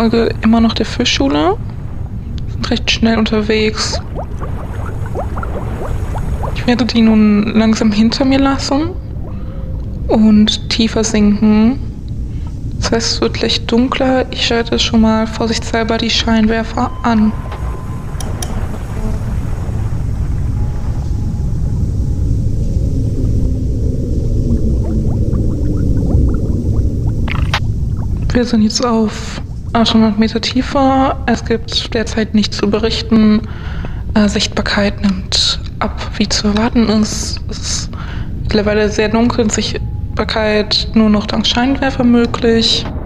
folge immer noch der Fischschule. Sind recht schnell unterwegs. Ich werde die nun langsam hinter mir lassen und tiefer sinken. Das heißt, es wird gleich dunkler. Ich schalte schon mal vorsichtshalber die Scheinwerfer an. Wir sind jetzt auf 800 Meter tiefer. Es gibt derzeit nichts zu berichten. Sichtbarkeit nimmt ab, wie zu erwarten ist. Es ist mittlerweile sehr dunkel, Sichtbarkeit nur noch dank Scheinwerfer möglich.